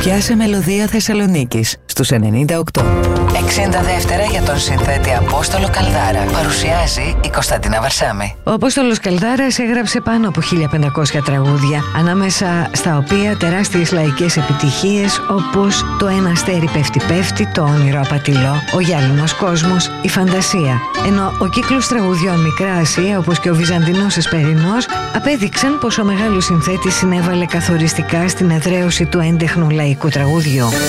Πιάσε μελωδία Θεσσαλονίκης στους 98. 62 για τον συνθέτη Απόστολο Καλδάρα. Παρουσιάζει η Κωνσταντίνα Βαρσάμη. Ο Απόστολος Καλδάρας έγραψε πάνω από 1500 τραγούδια, ανάμεσα στα οποία τεράστιες λαϊκές επιτυχίες όπως το «Ένα αστέρι πέφτει πέφτει», το «Όνειρο απατηλό», «Ο γυάλινος κόσμος», «Η φαντασία». Ενώ ο κύκλος τραγουδιών «Μικρά Ασία» όπως και ο Βυζαντινός Εσπερινός απέδειξαν πως ο μεγάλος συνθέτης συνέβαλε καθοριστικά στην εδραίωση του έντεχνου λαϊκού τραγουδιού.